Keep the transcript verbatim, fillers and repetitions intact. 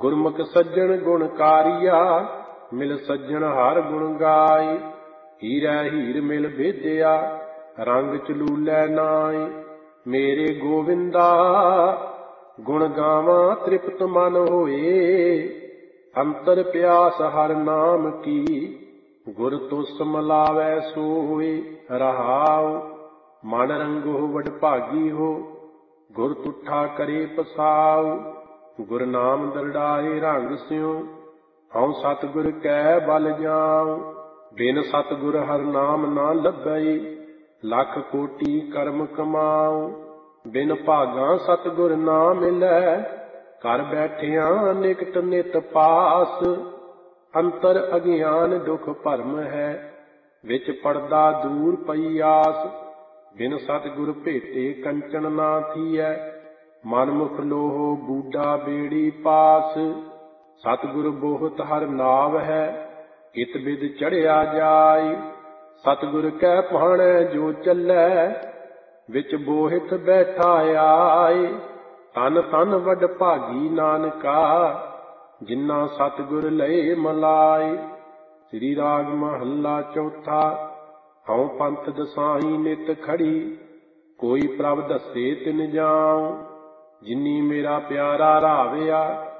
ਗੁਰਮੁਖ ਸੱਜਣ ਗੁਣਕਾਰੀਆ, ਮਿਲ ਸੱਜਣ ਹਰ ਗੁਣ ਗਾਏ। ਹੀਰਾ ਹੀਰ ਮਿਲ ਭੇਜਿਆ, ਰੰਗ ਚਲੂਲੇ ਨਾਏ। ਮੇਰੇ ਗੋਵਿੰਦਾ ਗੁਣ ਗਾਵਾਂ ਤ੍ਰਿਪਤ ਮਨ ਹੋਏ। ਅੰਤਰ ਪਿਆਸ ਹਰ ਨਾਮ ਕੀ, ਗੁਰ ਤੁਸ ਮਿਲਾਵੈ ਸੋਏ। ਰਹਾਉ ਮਨ ਰੰਗੋ ਵਡਭਾਗੀ ਹੋ, ਗੁਰ ਤੁਠਾ ਕਰੇ ਪਸਾਉ। ਗੁਰ ਨਾਮ ਦਰੜਾਏ ਰੰਗ ਸਿਉ, ਹਉ ਸਤਿਗੁਰ ਕੈ ਬਲ ਜਾਉ। ਬਿਨ ਸਤਿਗੁਰ ਹਰ ਨਾਮ ਨਾ ਲੱਭੈ, ਲੱਖ ਕੋਟੀ ਕਰਮ ਕਮਾਉ। ਬਿਨ ਭਾਗਾਂ ਸਤਿਗੁਰ ਨਾ ਮਿਲੈ, ਘਰ ਬੈਠਿਆਂ ਨਿਕਟ ਨਿਤ ਪਾਸ। ਅੰਤਰ ਅਗਿਆਨ ਦੁਖ ਭਰਮ ਹੈ, ਵਿੱਚ ਪੜਦਾ ਦੂਰ ਪਈ ਆਸ। ਬਿਨ ਸਤਿਗੁਰ ਭੇਟੇ ਕੰਚਨ ਨਾ ਥੀਐ, ਮਨ ਮੁਖ ਲੋਹ ਬੂਡਾ ਬੇੜੀ ਪਾਸ। ਸਤਿਗੁਰ ਬੋਹਤ ਹਰ ਨਾਵ ਹੈ, ਇਤ ਬਿਦ ਚੜ੍ਹਿਆ ਜਾਇ। ਸਤਿਗੁਰ ਕੈ ਭਾਣੈ ਜੋ ਚੱਲੈ, ਵਿੱਚ ਬੋਹਿਤ ਬੈਠਾ ਆਏ। ਤਨ ਤਨ ਵਡਭਾਗੀ ਨਾਨਕਾ, ਜਿਨ੍ਹਾਂ ਸਤਿਗੁਰ ਲਏ ਮਲਾਏ। ਸ੍ਰੀ ਰਾਗ ਮਹੱਲਾ ਚੌਥਾ। ਹਉ ਪੰਥ ਦਸਾਈ ਨਿਤ ਖੜੀ, ਕੋਈ ਪ੍ਰਭ ਦੱਸੇ ਤਿਨ ਜਾਉ। ਜਿਨੀ ਮੇਰਾ ਪਿਆਰਾ ਰਾਵਿਆ,